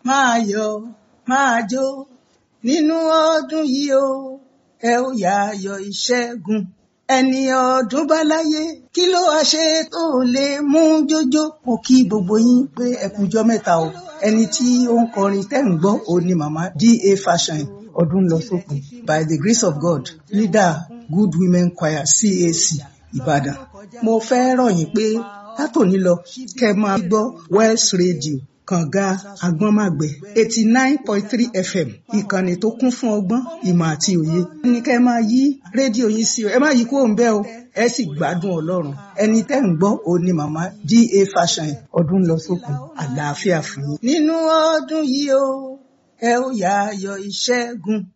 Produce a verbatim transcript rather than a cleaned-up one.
máa yọ̀ máa jó nínú ọdún yìí o ẹ ó yá yọ̀ ìṣẹ́gun ẹni ọdún bá láyé kí ló wá ṣe tó lè mú jójó. Mo kí gbogbo yín pé ẹ kújọ́ mẹ́ta o. Ẹni tí ó ń kọrin tẹ́ ń gbọ́ òun ni màmá D A Fashion. Ọdún lọ sópin by the grace of God, leader Good Women Choir C A C Ìbàdàn. Mo fẹ́ rọ̀ yín pé látòní lọ kẹ́ máa gbọ́ Wells Radio Kànga Agbọ́nmàgbẹ̀ eighty nine point three F M, ìkànnì tó kún fún ọgbọ́n ìmọ̀ àti òye. Ní kẹ́ máa yí rédíò yín sí o, ẹ má yí kúrò ńbẹ̀ o, ẹ sì gbádùn Ọlọ́run. Ẹni tẹ́ ń gbọ́ òun ni màmá D A Fashion. Ọdún lọ sópin, àlàáfíà fún yín. Nínú ọdún yìí o ẹ ó yá yọ̀ ìṣẹ́gun.